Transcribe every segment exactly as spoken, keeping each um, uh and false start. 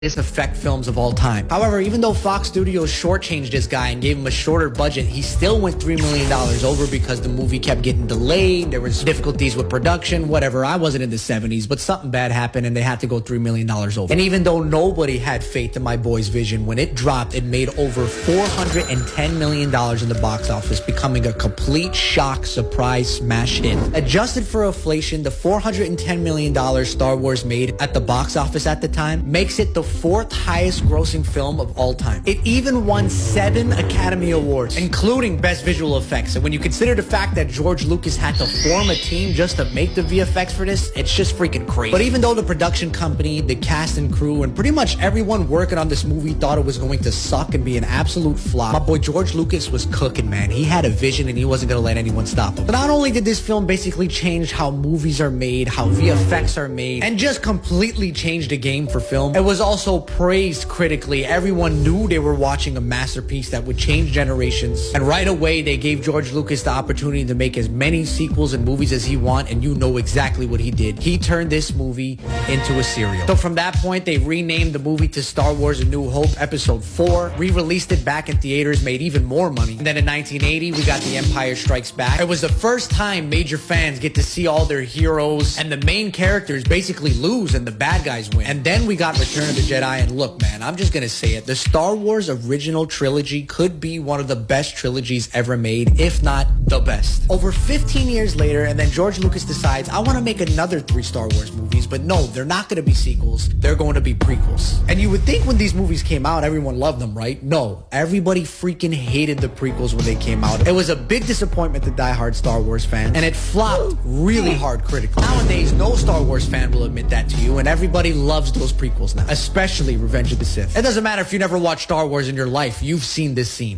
effect films of all time. However, even though Fox Studios shortchanged this guy and gave him a shorter budget, he still went three million dollars over because the movie kept getting delayed. There was difficulties with production, whatever. I wasn't in the seventies, but something bad happened and they had to go three million dollars over. And even though nobody had faith in my boy's vision, when it dropped, it made over four hundred ten million dollars in the box office, becoming a complete shock, surprise, smash hit. Adjusted for inflation, the four hundred ten million dollars Star Wars made at the box office at the time makes it the fourth highest grossing film of all time. It even won seven Academy Awards, including Best Visual Effects. And when you consider the fact that George Lucas had to form a team just to make the V F X for this, it's just freaking crazy. But even though the production company, the cast and crew, and pretty much everyone working on this movie thought it was going to suck and be an absolute flop, my boy George Lucas was cooking, man. He had a vision and he wasn't going to let anyone stop him. But not only did this film basically change how movies are made, how V F X are made, and just completely change the game for film, it was also Also praised critically. Everyone knew they were watching a masterpiece that would change generations. And right away, they gave George Lucas the opportunity to make as many sequels and movies as he want, and you know exactly what he did. He turned this movie into a serial. So from that point, they renamed the movie to Star Wars A New Hope Episode four, re-released it back in theaters, made even more money. And then in nineteen eighty, we got The Empire Strikes Back. It was the first time major fans get to see all their heroes and the main characters basically lose and the bad guys win. And then we got Return of the Jedi. And look, man, I'm just gonna say it. The Star Wars original trilogy could be one of the best trilogies ever made, if not the best. Over fifteen years later, and then George Lucas decides, I want to make another three Star Wars movies, but no, they're not gonna be sequels. They're going to be prequels. And you would think when these movies came out, everyone loved them, right? No, everybody freaking hated the prequels when they came out. It was a big disappointment to diehard Star Wars fans, and it flopped really hard critically. Nowadays, no Star Wars fan will admit that to you, and everybody loves those prequels now, especially Revenge of the Sith. It doesn't matter if you never watched Star Wars in your life, you've seen this scene.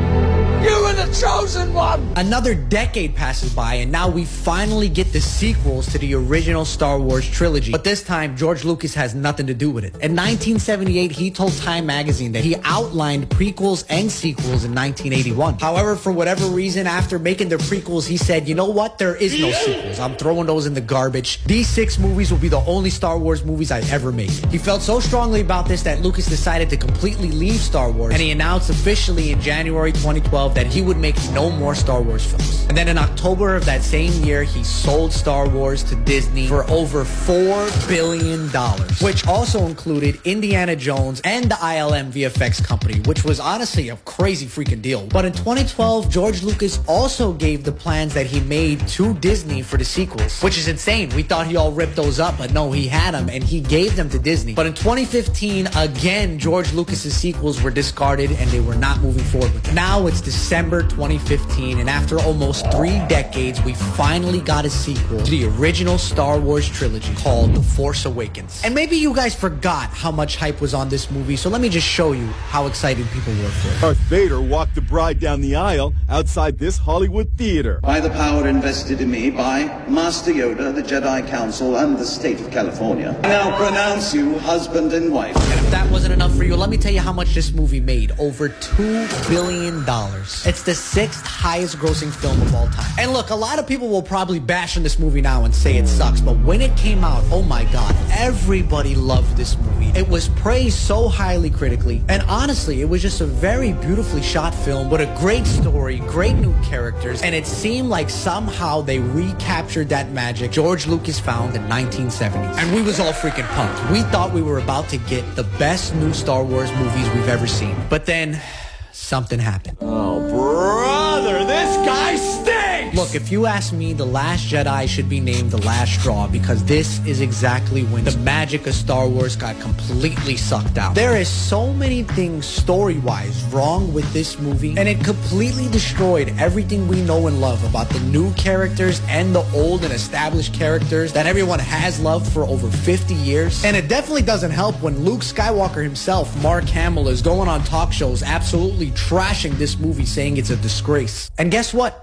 You were the chosen one! Another decade passes by, and now we finally get the sequels to the original Star Wars trilogy. But this time, George Lucas has nothing to do with it. In nineteen seventy-eight, he told Time magazine that he outlined prequels and sequels in nineteen eighty-one. However, for whatever reason, after making the prequels, he said, you know what? There is no sequels. I'm throwing those in the garbage. These six movies will be the only Star Wars movies I ever make. He felt so strongly about this that Lucas decided to completely leave Star Wars, and he announced officially in January twenty twelve that he would make no more Star Wars films. And then in October of that same year, he sold Star Wars to Disney for over four billion dollars, which also included Indiana Jones and the I L M V F X company, which was honestly a crazy freaking deal. But in twenty twelve, George Lucas also gave the plans that he made to Disney for the sequels, which is insane. We thought he all ripped those up, but no, he had them and he gave them to Disney. But in twenty fifteen, again, George Lucas's sequels were discarded and they were not moving forward with them. Now it's December twenty fifteen, and after almost three decades, we finally got a sequel to the original Star Wars trilogy called The Force Awakens. And maybe you guys forgot how much hype was on this movie, so let me just show you how excited people were for it. Darth Vader walked the bride down the aisle outside this Hollywood theater. By the power invested in me by Master Yoda, the Jedi Council, and the state of California, I now pronounce you husband and wife. And if that wasn't enough for you, let me tell you how much this movie made. Over two billion dollars. It's the sixth highest grossing film of all time. And look, a lot of people will probably bash on this movie now and say it sucks, but when it came out, oh my god, everybody loved this movie. It was praised so highly critically, and honestly, it was just a very beautifully shot film with a great story, great new characters, and it seemed like somehow they recaptured that magic George Lucas found in nineteen seventy. And we was all freaking pumped. We thought we were about to get the best new Star Wars movies we've ever seen. But then something happened. Oh, brother, this guy stinks! Look, if you ask me, The Last Jedi should be named The Last Straw, because this is exactly when the magic of Star Wars got completely sucked out. There is so many things story-wise wrong with this movie, and it completely destroyed everything we know and love about the new characters and the old and established characters that everyone has loved for over fifty years. And it definitely doesn't help when Luke Skywalker himself, Mark Hamill, is going on talk shows absolutely trashing this movie, saying it's a disgrace. And guess what?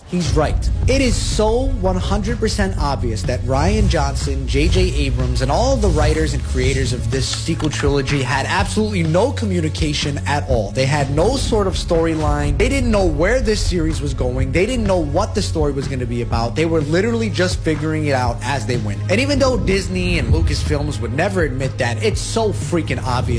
he's right. It is so one hundred percent obvious that Rian Johnson, J J Abrams, and all of the writers and creators of this sequel trilogy had absolutely no communication at all. They had no sort of storyline. They didn't know where this series was going. They didn't know what the story was going to be about. They were literally just figuring it out as they went. And even though Disney and Lucasfilms would never admit that, it's so freaking obvious